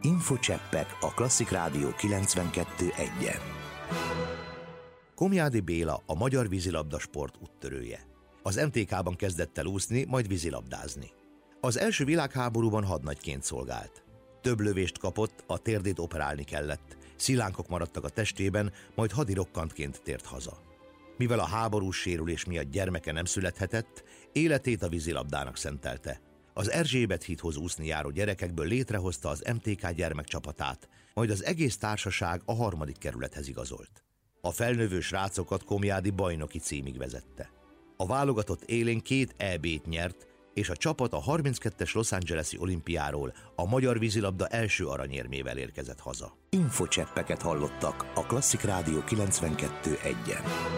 Infocseppek a Klasszik Rádió 92.1-en. Komjádi Béla a magyar vízilabda sport úttörője. Az MTK-ban kezdett el úszni, majd vízilabdázni. Az első világháborúban hadnagyként szolgált. Több lövést kapott, a térdét operálni kellett, szilánkok maradtak a testében, majd hadirokkantként tért haza. Mivel a háborús sérülés miatt gyermeke nem születhetett, életét a vízilabdának szentelte. Az Erzsébet hídhoz úszni járó gyerekekből létrehozta az MTK gyermekcsapatát, majd az egész társaság a 3. kerülethez igazolt. A felnövő srácokat Komjádi bajnoki címig vezette. A válogatott élén 2 EB-t nyert, és a csapat a 32-es Los Angeles-i olimpiáról a magyar vízilabda első aranyérmével érkezett haza. Infocseppeket hallottak a Klasszik Rádió 92.1-en.